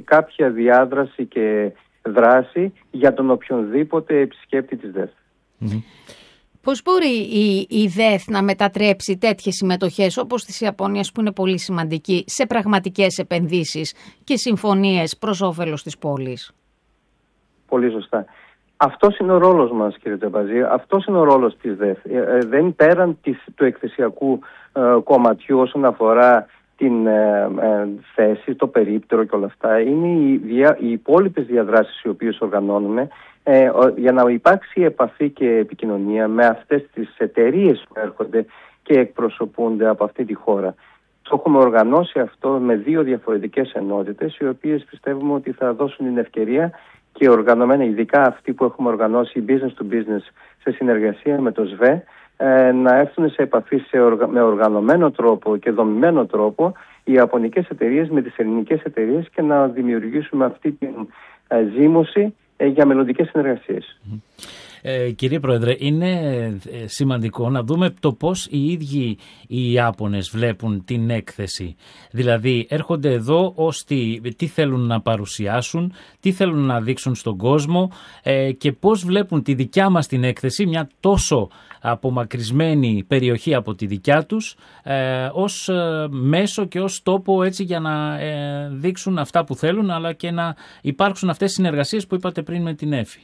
κάποια διάδραση και δράση για τον οποιονδήποτε επισκέπτη της ΔΕΘ. Πώς μπορεί η ΔΕΘ να μετατρέψει τέτοιες συμμετοχές όπως της Ιαπωνίας, που είναι πολύ σημαντική, σε πραγματικές επενδύσεις και συμφωνίες προς όφελος της πόλης? Πολύ σωστά. Αυτός είναι ο ρόλος μας, κύριε Τεμπαζή. Αυτός είναι ο ρόλος της ΔΕΘ. Δεν πέραν του εκθεσιακού κομματιού όσον αφορά την θέση, το περίπτερο και όλα αυτά. Είναι οι υπόλοιπες διαδράσεις οι οποίες οργανώνουμε για να υπάρξει επαφή και επικοινωνία με αυτές τις εταιρείες που έρχονται και εκπροσωπούνται από αυτή τη χώρα. Το έχουμε οργανώσει αυτό με 2 διαφορετικές ενότητες, οι οποίες πιστεύουμε ότι θα δώσουν την ευκαιρία και οργανωμένα, ειδικά αυτοί που έχουμε οργανώσει business to business σε συνεργασία με το ΣΒΕ, να έρθουν σε επαφή με οργανωμένο τρόπο και δομημένο τρόπο οι ιαπωνικές εταιρείες με τις ελληνικές εταιρείες και να δημιουργήσουμε αυτή τη ζήμωση για μελλοντικές συνεργασίες. Κύριε Πρόεδρε, είναι σημαντικό να δούμε το πώς οι ίδιοι οι Ιάπωνες βλέπουν την έκθεση. Δηλαδή έρχονται εδώ τι θέλουν να παρουσιάσουν, τι θέλουν να δείξουν στον κόσμο και πώς βλέπουν τη δικιά μας την έκθεση, μια τόσο απομακρυσμένη περιοχή από τη δικιά τους, ως μέσο και ως τόπο έτσι για να δείξουν αυτά που θέλουν, αλλά και να υπάρξουν αυτές οι συνεργασίες που είπατε πριν με την ΕΦΗ.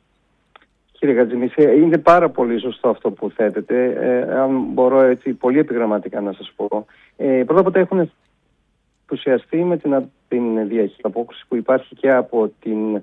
Κύριε Γατζημίση, είναι πάρα πολύ σωστό αυτό που θέτετε. Αν μπορώ έτσι πολύ επιγραμματικά να σας πω. Πρώτα απ' όλα έχουν ενθουσιαστεί με την διαχείριση που υπάρχει και από την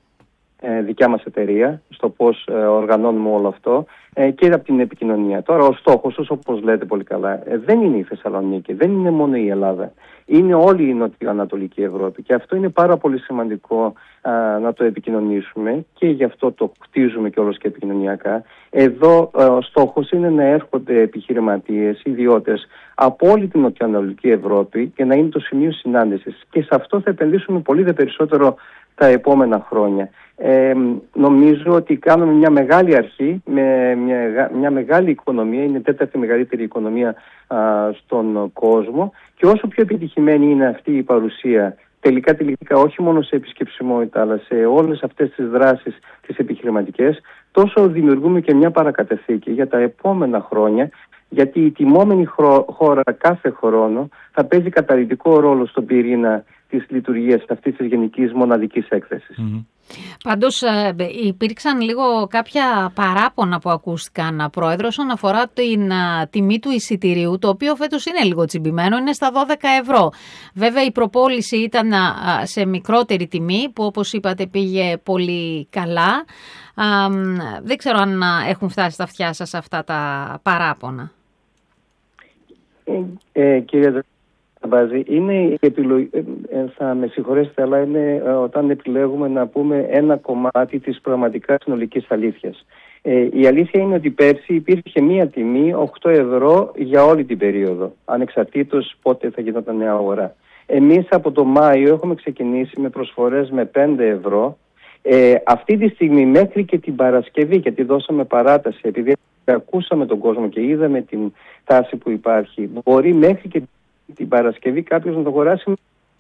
δικιά μας εταιρεία, στο πώς οργανώνουμε όλο αυτό, και από την επικοινωνία. Τώρα ο στόχος τους, όπως λέτε πολύ καλά, δεν είναι η Θεσσαλονίκη, δεν είναι μόνο η Ελλάδα. Είναι όλη η νοτιοανατολική Ευρώπη και αυτό είναι πάρα πολύ σημαντικό να το επικοινωνήσουμε και γι' αυτό το χτίζουμε κιόλας και επικοινωνιακά. Εδώ ο στόχος είναι να έρχονται επιχειρηματίες, ιδιώτες από όλη την νοτιοανατολική Ευρώπη και να είναι το σημείο συνάντησης. Και σε αυτό θα επενδύσουμε πολύ δε περισσότερο τα επόμενα χρόνια. Νομίζω ότι κάνουμε μια μεγάλη αρχή με μια μεγάλη οικονομία, είναι η 4η μεγαλύτερη οικονομία στον κόσμο, και όσο πιο επιτυχημένη είναι αυτή η παρουσία τελικά όχι μόνο σε επισκεψιμότητα αλλά σε όλες αυτές τις δράσεις τις επιχειρηματικές, τόσο δημιουργούμε και μια παρακαταθήκη για τα επόμενα χρόνια, γιατί η τιμόμενη χώρα κάθε χρόνο θα παίζει καταλυτικό ρόλο στον πυρήνα της λειτουργίας αυτής της γενικής μοναδικής έκθεσης. Πάντως υπήρξαν λίγο κάποια παράπονα που ακούστηκαν, Πρόεδρο, όσον αφορά την τιμή του εισιτηρίου, το οποίο φέτος είναι λίγο τσιμπημένο, είναι στα 12 ευρώ. Βέβαια η προπόληση ήταν σε μικρότερη τιμή, που όπως είπατε πήγε πολύ καλά. Δεν ξέρω αν έχουν φτάσει στα αυτιά σας αυτά τα παράπονα. Κύριε Μπάζη, είναι η επιλογή, θα με συγχωρέσετε, αλλά είναι όταν επιλέγουμε να πούμε ένα κομμάτι της πραγματικά συνολικής αλήθειας. Η αλήθεια είναι ότι πέρσι υπήρχε μία τιμή 8 ευρώ για όλη την περίοδο, ανεξαρτήτως πότε θα γινόταν νέα αγορά. Εμείς από το Μάιο έχουμε ξεκινήσει με προσφορές με 5 ευρώ. Αυτή τη στιγμή μέχρι και την Παρασκευή, γιατί δώσαμε παράταση, επειδή ακούσαμε τον κόσμο και είδαμε την τάση που υπάρχει, μπορεί μέχρι και την Παρασκευή κάποιος να το αγοράσει.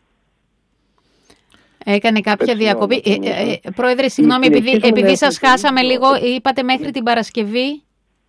Έκανε κάποια διακοπή. Πρόεδρε, συγγνώμη, επειδή σας χάσαμε λίγο, είπατε μέχρι την Παρασκευή.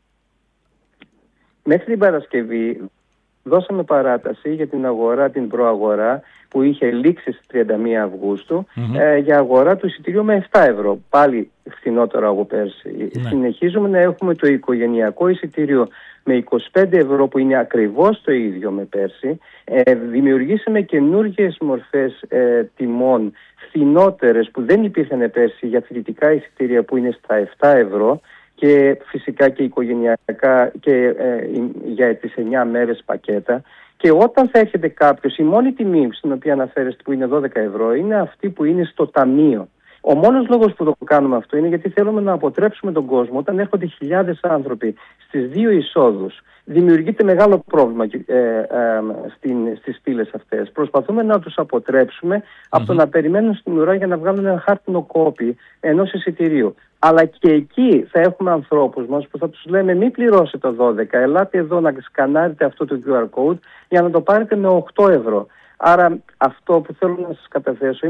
Μέχρι την Παρασκευή δώσαμε παράταση για την αγορά, την προαγορά, που είχε λήξει στις 31 Αυγούστου, για αγορά του εισιτηρίου με 7 ευρώ. Πάλι φθηνότερο από πέρσι. Συνεχίζουμε να έχουμε το οικογενειακό εισιτήριο με 25 ευρώ, που είναι ακριβώς το ίδιο με πέρσι. Δημιουργήσαμε καινούργιες μορφές τιμών φθηνότερες που δεν υπήρχαν πέρσι για φοιτητικά εισιτήρια, που είναι στα 7 ευρώ, και φυσικά και οικογενειακά και για τις 9 μέρες πακέτα. Και όταν θα έρχεται κάποιος, η μόνη τιμή στην οποία αναφέρεστε, που είναι 12 ευρώ, είναι αυτή που είναι στο ταμείο. Ο μόνος λόγος που το κάνουμε αυτό είναι γιατί θέλουμε να αποτρέψουμε τον κόσμο. Όταν έρχονται χιλιάδες άνθρωποι στις 2 εισόδους, δημιουργείται μεγάλο πρόβλημα στις πύλες αυτές. Προσπαθούμε να τους αποτρέψουμε από το να περιμένουν στην ουρά για να βγάλουν ένα χάρτινο κόπι ενός εισιτηρίου. Αλλά και εκεί θα έχουμε ανθρώπους μας που θα τους λέμε: μην πληρώσετε το 12, ελάτε εδώ να σκανάρετε αυτό το QR code για να το πάρετε με 8 ευρώ. Άρα αυτό που θέλω να σας καταθέσω